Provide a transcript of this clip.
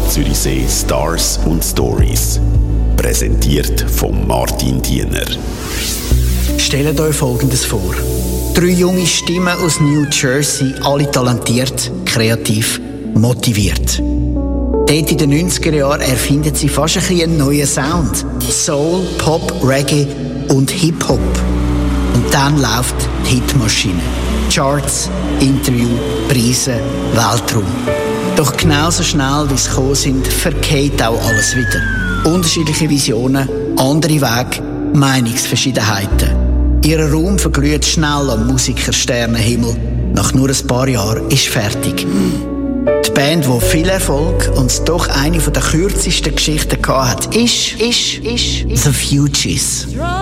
Zürichsee Stars und Stories. Präsentiert von Martin Diener. Stellt euch Folgendes vor. 3 junge Stimmen aus New Jersey, alle talentiert, kreativ, motiviert. Dort in den 90er Jahren erfinden sie fast ein bisschen einen neuen Sound. Soul, Pop, Reggae und Hip-Hop. Und dann läuft die Hitmaschine. Charts, Interview, Preise, Weltraum. Doch genauso schnell, wie sie gekommen sind, verkehrt auch alles wieder. Unterschiedliche Visionen, andere Wege, Meinungsverschiedenheiten. Ihr Raum verglüht schnell am Musikersternenhimmel. Nach nur ein paar Jahren ist fertig. Die Band, die viel Erfolg und doch eine der kürzesten Geschichten hatte, ist The Fugees.